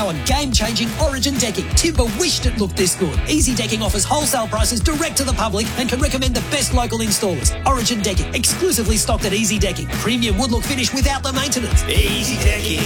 our game-changing Origin decking. Timber wished it looked this good. Easy Decking offers wholesale prices direct to the public and can recommend the best local installers. Origin Decking, exclusively stocked at Easy Decking. Premium wood look finish without the maintenance. Easy Decking,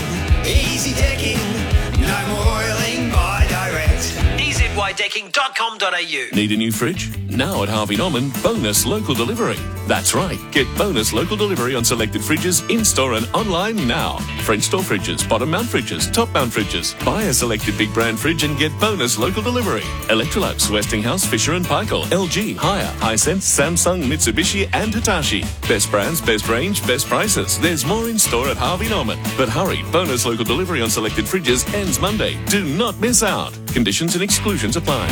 no more oiling by direct. EZYDecking.com.au. Need a new fridge? Now at Harvey Norman, bonus local delivery. That's right. Get bonus local delivery on selected fridges in-store and online now. French door fridges, bottom mount fridges, top mount fridges. Buy a selected big brand fridge and get bonus local delivery. Electrolux, Westinghouse, Fisher & Paykel, LG, Haier, Hisense, Samsung, Mitsubishi and Hitachi. Best brands, best range, best prices. There's more in store at Harvey Norman. But hurry, bonus local delivery on selected fridges ends Monday. Do not miss out. Conditions and exclusions apply.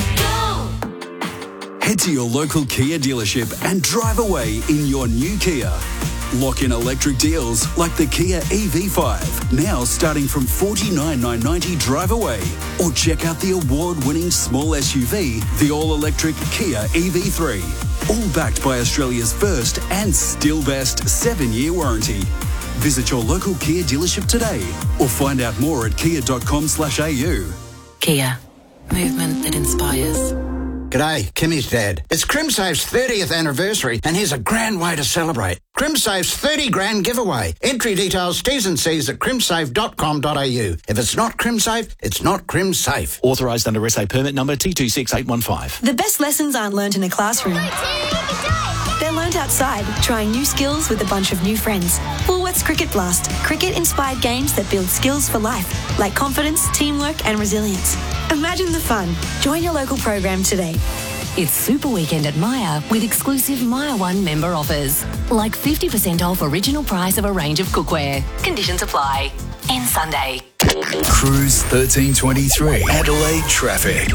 Head to your local Kia dealership and drive away in your new Kia. Lock in electric deals like the Kia EV5, now starting from $49,990 drive away. Or check out the award-winning small SUV, the all-electric Kia EV3. All backed by Australia's first and still best 7-year warranty. Visit your local Kia dealership today or find out more at kia.com/au. Kia. Movement that inspires. G'day, Kimmy's dad. It's CrimSafe's 30th anniversary and here's a grand way to celebrate. CrimSafe's 30 grand giveaway. Entry details, T's and C's at crimsafe.com.au. If it's not CrimSafe, it's not CrimSafe. Authorised under SA permit number T26815. The best lessons aren't learnt in a classroom. They're learnt outside, trying new skills with a bunch of new friends. Woolworths Cricket Blast. Cricket-inspired games that build skills for life, like confidence, teamwork and resilience. Imagine the fun. Join your local program today. It's Super Weekend at Myer with exclusive Myer One member offers, like 50% off original price of a range of cookware. Conditions apply. End Sunday. Cruise 1323. Adelaide traffic.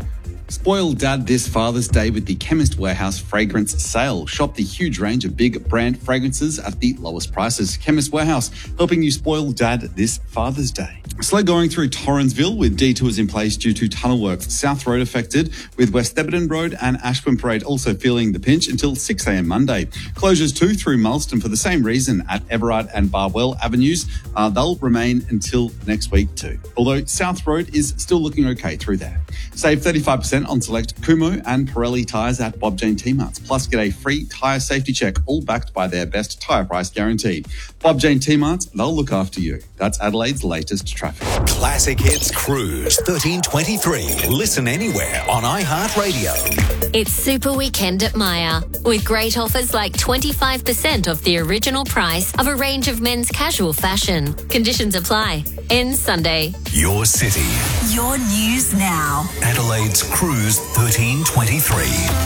Spoil Dad this Father's Day with the Chemist Warehouse Fragrance Sale. Shop the huge range of big brand fragrances at the lowest prices. Chemist Warehouse, helping you spoil Dad this Father's Day. Slow going through Torrensville with detours in place due to tunnel works. South Road affected with West Theberton Road and Ashburn Parade also feeling the pinch until 6 a.m. Monday. Closures too through Mulston for the same reason at Everard and Barwell Avenues. They'll remain until next week too. Although South Road is still looking okay through there. Save 35% on select Kumo and Pirelli tyres at Bob Jane T-Marts. Plus get a free tyre safety check, all backed by their best tyre price guarantee. Bob Jane T-Marts, they'll look after you. That's Adelaide's latest traffic. Classic Hits Cruise 1323. Listen anywhere on iHeartRadio. It's Super Weekend at Myer, with great offers like 25% off the original price of a range of men's casual fashion. Conditions apply. Ends Sunday. Your city. Your news now. Adelaide's Cruise 1323.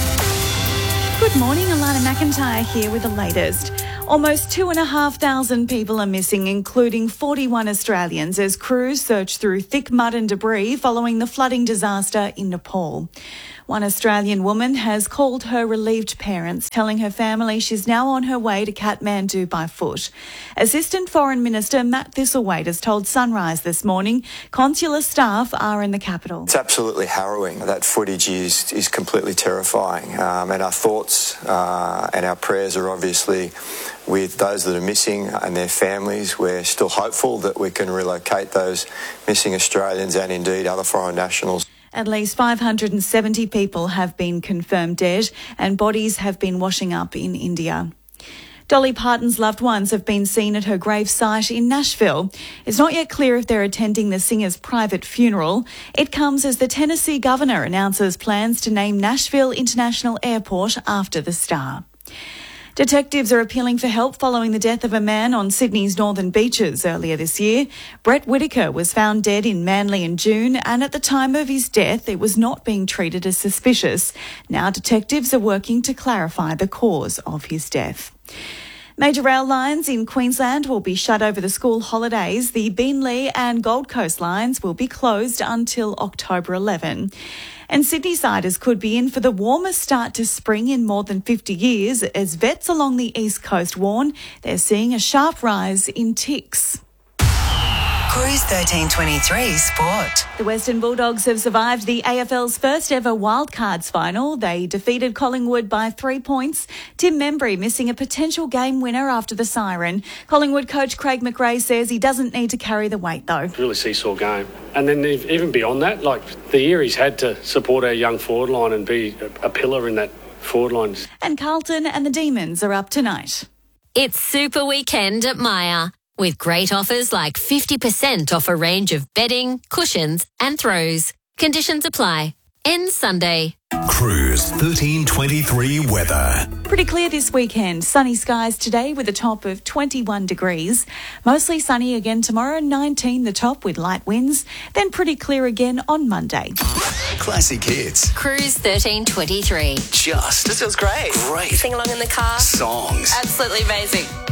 Good morning, Alana McIntyre here with the latest. Almost 2,500 people are missing, including 41 Australians, as crews search through thick mud and debris following the flooding disaster in Nepal. One Australian woman has called her relieved parents, telling her family she's now on her way to Kathmandu by foot. Assistant Foreign Minister Matt Thistlethwaite has told Sunrise this morning consular staff are in the capital. It's absolutely harrowing. That footage is completely terrifying. And our thoughts and our prayers are obviously with those that are missing and their families. We're still hopeful that we can relocate those missing Australians and indeed other foreign nationals. At least 570 people have been confirmed dead and bodies have been washing up in India. Dolly Parton's loved ones have been seen at her gravesite in Nashville. It's not yet clear if they're attending the singer's private funeral. It comes as the Tennessee governor announces plans to name Nashville International Airport after the star. Detectives are appealing for help following the death of a man on Sydney's northern beaches earlier this year. Brett Whitaker was found dead in Manly in June, and at the time of his death, it was not being treated as suspicious. Now detectives are working to clarify the cause of his death. Major rail lines in Queensland will be shut over the school holidays. The Beenleigh and Gold Coast lines will be closed until October 11. And Sydney-siders could be in for the warmest start to spring in more than 50 years as vets along the east coast warn they're seeing a sharp rise in ticks. Cruise 1323 Sport. The Western Bulldogs have survived the AFL's first ever wildcards final. They defeated Collingwood by 3 points. Tim Membry missing a potential game winner after the siren. Collingwood coach Craig McRae says he doesn't need to carry the weight though. Really seesaw game. And then even beyond that, like the year he's had to support our young forward line and be a pillar in that forward line. And Carlton and the Demons are up tonight. It's Super Weekend at Myer, with great offers like 50% off a range of bedding, cushions and throws. Conditions apply. Ends Sunday. Cruise 1323 weather. Pretty clear this weekend. Sunny skies today with a top of 21 degrees. Mostly sunny again tomorrow, 19 the top with light winds. Then pretty clear again on Monday. Classic hits. Cruise 1323. That sounds great. Great. Sing along in the car. Songs. Absolutely amazing.